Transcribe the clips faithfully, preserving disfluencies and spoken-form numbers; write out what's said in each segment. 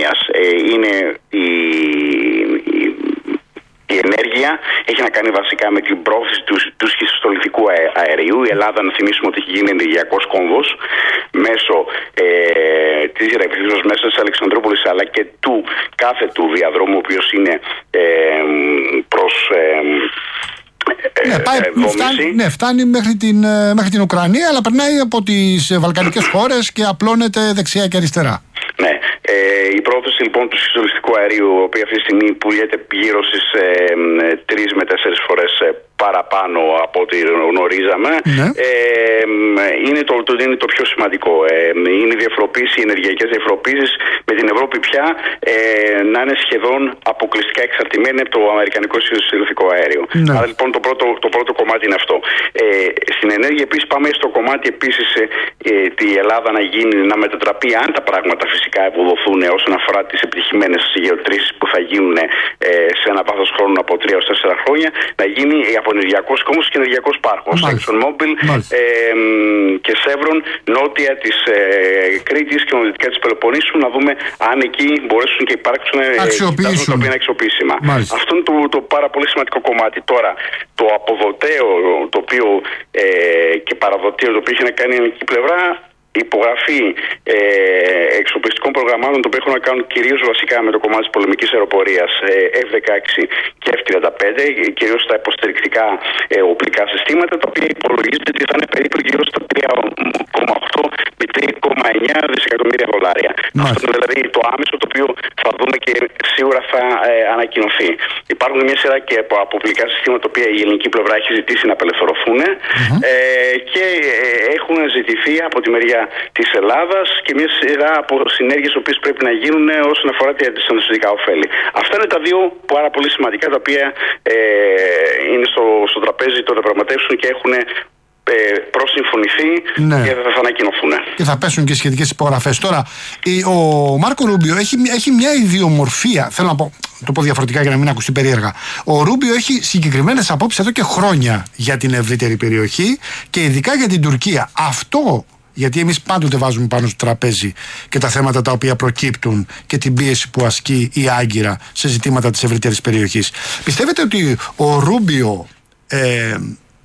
Ουκρανίας. Ε, είναι η, η, η ενέργεια έχει να κάνει βασικά με την πρόθεση του, του σχιστολιθικού αερίου. Η Ελλάδα, να θυμίσουμε ότι έχει γίνει ενεργειακός κόμβος μέσω ε, της ρευστής μέσω της Αλεξανδρούπολης, αλλά και του κάθετου διαδρόμου, ο οποίος είναι ε, προς... Ε, Ναι, πάει, φτάνει, ναι, φτάνει μέχρι την, μέχρι την Ουκρανία, αλλά περνάει από τις βαλκανικές χώρες και απλώνεται δεξιά και αριστερά. Ναι. Ε, η πρόθεση λοιπόν του σχιστολιστικού αερίου, ο οποίος αυτή τη στιγμή πουλιέται γύρω στις ε, τρεις με τέσσερις φορές ε, παραπάνω από ό,τι γνωρίζαμε, ναι. ε, είναι, το, το, είναι το πιο σημαντικό. Ε, είναι η διαφοροποίηση, οι ενεργειακές διαφοροποίησεις με την Ευρώπη πια ε, να είναι σχεδόν αποκλειστικά εξαρτημένοι από το αμερικανικό σχιστολιθικό αέριο. Ναι. Άρα λοιπόν το πρώτο, το πρώτο κομμάτι είναι αυτό. Ε, στην ενέργεια επίσης πάμε στο κομμάτι επίσης ε, ε, η Ελλάδα να γίνει, να μετατραπεί, αν τα πράγματα φυσικά ευοδοθούν όσον αφορά τις επιτυχημένες γεωτρήσεις που θα γίνουν ε, σε ένα βάθος χρόνου από τρία έως τέσσερα χρόνια, να γίνει από ενεργειακός κόμβος και ενεργειακός πάρκος. ExxonMobil ε, και Chevron νότια της ε, Κρήτης και νοτιοτικά της Πελοποννήσου, να δούμε αν εκεί μπορέσουν και υπάρξουν ε, κοιτάζουν τα οποία είναι αξιοποιήσιμα. Μάλιστα. Αυτό είναι το, το πάρα πολύ σημαντικό κομμάτι. Τώρα, το αποδοτέο το οποίο, ε, και παραδοτέο το οποίο έχει να κάνει η ελληνική πλευρά, υπογραφή ε, εξοπλιστικών προγραμμάτων, το οποίο έχουν να κάνουν κυρίως βασικά με το κομμάτι της πολεμικής αεροπορίας ε, εφ δεκαέξι και εφ τριάντα πέντε, κυρίως στα υποστηρικτικά ε, οπλικά συστήματα, τα οποία υπολογίζεται ότι θα είναι περίπου γύρω στα τρία κόμμα οκτώ με τρία κόμμα εννιά δισεκατομμύρια δολάρια. Μάλιστα. Αυτό είναι δηλαδή το άμεσο, το οποίο θα δούμε και σίγουρα θα ε, ανακοινωθεί. Υπάρχουν μια σειρά και από, από οπλικά συστήματα, τα οποία η ελληνική πλευρά έχει ζητήσει να απελευθερωθούν mm-hmm. ε, και ε, έχουν ζητηθεί από τη μεριά της Ελλάδας και μια σειρά από συνέργειες που πρέπει να γίνουν όσον αφορά τα αντισταθμιστικά ωφέλη. Αυτά είναι τα δύο πάρα πολύ σημαντικά, τα οποία ε, είναι στο, στο τραπέζι των διαπραγματεύσεων και έχουν ε, προσυμφωνηθεί ναι. και θα ανακοινωθούν. Και θα πέσουν και σχετικές υπογραφές. Τώρα, ο Μάρκο Ρούμπιο έχει, έχει μια ιδιομορφία. Θέλω να πω, το πω διαφορετικά για να μην ακουστεί περίεργα. Ο Ρούμπιο έχει συγκεκριμένες απόψεις εδώ και χρόνια για την ευρύτερη περιοχή και ειδικά για την Τουρκία. Αυτό. Γιατί εμείς πάντοτε βάζουμε πάνω στο τραπέζι και τα θέματα τα οποία προκύπτουν και την πίεση που ασκεί η Άγκυρα σε ζητήματα της ευρύτερης περιοχής. Πιστεύετε ότι ο Ρούμπιο ε,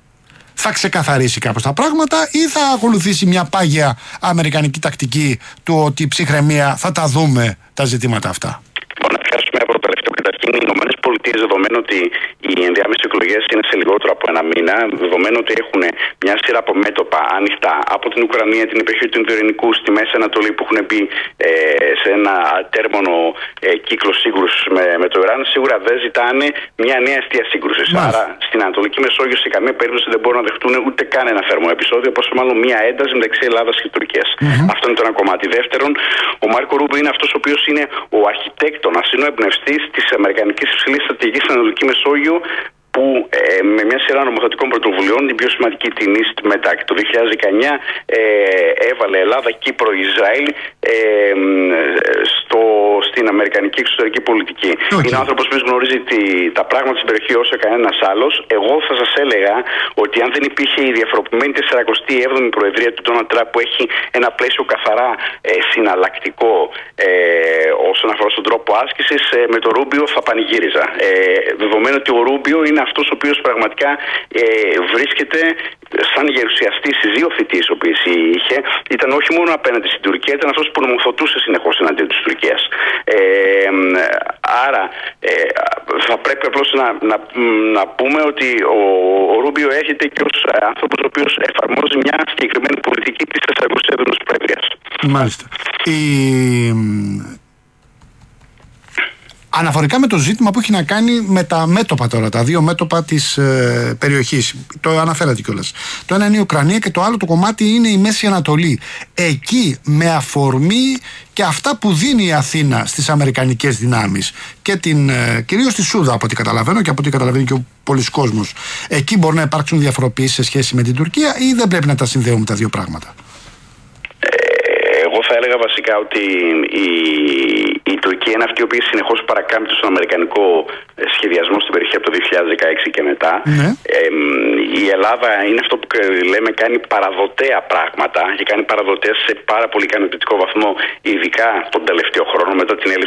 θα ξεκαθαρίσει κάπως τα πράγματα ή θα ακολουθήσει μια πάγια αμερικανική τακτική του ότι η ψυχραιμία θα τα δούμε τα ζητήματα αυτά? Λοιπόν, να πιάσουμε από το τελευταίο καταρχήν. Οι Ηνωμένες Πολιτείες, δεδομένου ότι οι ενδιάμεσες εκλογές είναι σε λιγότερο από ένα μήνα, δεδομένου ότι έχουν μια σειρά από μέτωπα ανοιχτά από την Ουκρανία, την περιοχή του Ειρηνικού, στη Μέση Ανατολή, που έχουν μπει ε, σε ένα ατέρμονο ε, κύκλο σύγκρουσης με, με το Ιράν, σίγουρα δεν ζητάνε μια νέα αιστεία σύγκρουσης. Άρα στην Ανατολική Μεσόγειο σε καμία περίπτωση δεν μπορούν να δεχτούν ούτε καν ένα θερμό επεισόδιο, πόσο μάλλον μια ένταση μεταξύ Ελλάδας και Τουρκίας. Mm-hmm. Αυτό είναι το ένα κομμάτι. Δεύτερον, ο Μάρκο Ρούμπιο είναι αυτός ο οποίος είναι ο αρχιτέκτονας, είναι ο εμπνευστής της αμερικανικής υψηλής στρατηγικής στην Ανατολική Μεσόγειο, που ε, με μια σειρά νομοθετικών πρωτοβουλειών, την πιο σημαντική την East μετά και το δύο χιλιάδες δεκαεννιά ε, έβαλε Ελλάδα, Κύπρο, Ισραήλ ε, στο, στην αμερικανική εξωτερική πολιτική. Okay. Είναι άνθρωπος που γνωρίζει τη, τα πράγματα στην περιοχή όσο κανένας άλλος. Εγώ θα σας έλεγα ότι αν δεν υπήρχε η διαφοροποιημένη σαρακοστή έβδομη Προεδρία του Ντόναλντ Τραμπ, που έχει ένα πλαίσιο καθαρά ε, συναλλακτικό ε, όσον αφορά στον τρόπο άσκησης, ε, με το Ρούμπιο θα πανηγύριζα. Ε, δεδομένου ότι ο Ρούμπιο είναι αυτός ο οποίος πραγματικά ε, βρίσκεται σαν γερουσιαστής στις δύο θητείες οι οποίες είχε. Ήταν όχι μόνο απέναντι στην Τουρκία, ήταν αυτός που νομοθετούσε συνεχώς εναντίον της Τουρκίας. Ε, άρα ε, θα πρέπει απλώς να, να, να πούμε ότι ο, ο Ρούμπιο έρχεται και ως άνθρωπος ο οποίος εφαρμόζει μια συγκεκριμένη πολιτική της σαρακοστής έβδομης Προεδρίας. Μάλιστα. Η... Αναφορικά με το ζήτημα που έχει να κάνει με τα μέτωπα τώρα, τα δύο μέτωπα της ε, περιοχής, το αναφέρατε κιόλας. Το ένα είναι η Ουκρανία και το άλλο το κομμάτι είναι η Μέση Ανατολή. Εκεί, με αφορμή και αυτά που δίνει η Αθήνα στις αμερικανικές δυνάμεις και την, ε, κυρίως τη Σούδα, από ό,τι καταλαβαίνω και από ό,τι καταλαβαίνει και ο πολλής κόσμος, εκεί μπορεί να υπάρξουν διαφοροποιήσεις σε σχέση με την Τουρκία ή δεν πρέπει να τα συνδέουμε τα δύο πράγματα? Εγώ θα έλεγα βασικά ότι η, η Τουρκία είναι αυτή η οποία συνεχώς παρακάμπτει στον αμερικανικό σχεδιασμό στην περιοχή από το δύο χιλιάδες δεκαέξι και μετά. Ναι. Ε, η Ελλάδα είναι αυτό που λέμε κάνει παραδοτέα πράγματα και κάνει παραδοτέα σε πάρα πολύ ικανοποιητικό βαθμό, ειδικά τον τελευταίο χρόνο μετά την έλλειψη